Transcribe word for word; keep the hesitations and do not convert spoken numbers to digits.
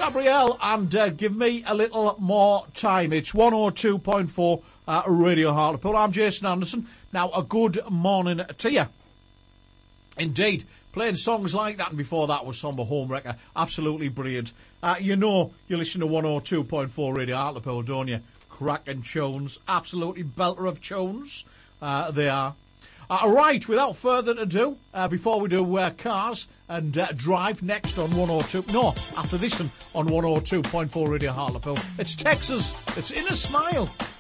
Gabrielle, and uh, give me a little more time. It's one oh two point four uh, Radio Hartlepool. I'm Jason Anderson. Now, a good morning to you. Indeed, playing songs like that, and before that was Somber Homewrecker. Absolutely brilliant. Uh, you know, you listen to one oh two point four Radio Hartlepool, don't you? Cracking tunes. Absolutely belter of tunes. Uh, they are. Uh, right, without further ado, uh, before we do uh, Cars and uh, Drive next on one oh two... No, after this one on one oh two point four Radio Hartlepool, it's Texas. It's In a Smile.